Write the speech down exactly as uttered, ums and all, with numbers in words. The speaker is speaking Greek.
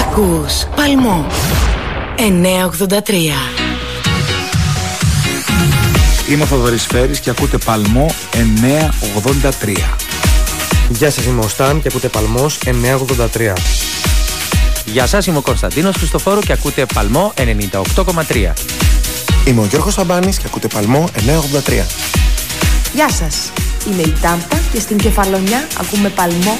Ακούς Παλμό εννιακόσια ογδόντα τρία. Είμαι ο Θοδωρής Φέρης και ακούτε Παλμό εννιακόσια ογδόντα τρία. Γεια σας, είμαι ο Σταν και ακούτε Παλμός εννιακόσια ογδόντα τρία. Γεια σας, είμαι ο Κωνσταντίνος Χριστοφόρου και ακούτε Παλμό ενενήντα οκτώ κόμμα τρία. Είμαι ο Γιώργος Σαμπάνης και ακούτε Παλμό εννιακόσια ογδόντα τρία. Γεια σας, είμαι η Τάμπα και στην Κεφαλονιά ακούμε Παλμό